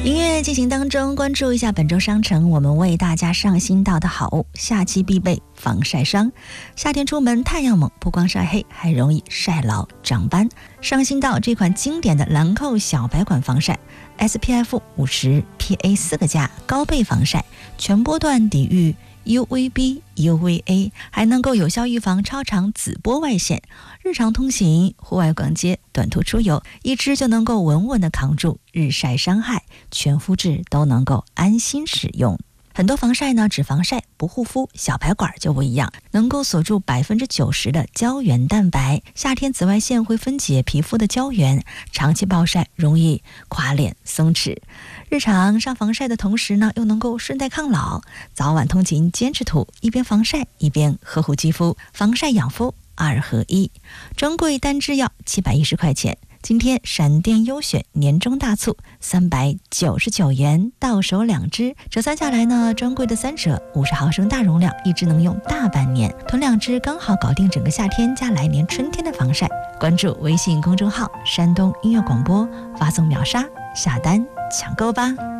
音乐进行当中，关注一下本周商城，我们为大家上新到的好物，夏季必备防晒霜。夏天出门太阳猛，不光晒黑，还容易晒老长斑。上新到这款经典的兰蔻小白管防晒 SPF 50 PA 4个加，高倍防晒，全波段抵御UVB、UVA， 还能够有效预防超长紫波外线。日常通行、户外逛街、短途出游，一支就能够稳稳地扛住日晒伤害，全肤质都能够安心使用。很多防晒呢只防晒不护肤，小白管就不一样，能够锁住90%的胶原蛋白。夏天紫外线会分解皮肤的胶原，长期暴晒容易垮脸松弛。日常上防晒的同时呢，又能够顺带抗老。早晚通勤坚持涂，一边防晒一边呵护肌肤，防晒养肤2合1。专柜单支要710块钱。今天闪电优选年终大促，399元到手2支，折算下来呢，专柜的3折，50毫升大容量，一支能用大半年，囤2支刚好搞定整个夏天加来年春天的防晒。关注微信公众号山东音乐广播，发送秒杀下单抢购吧。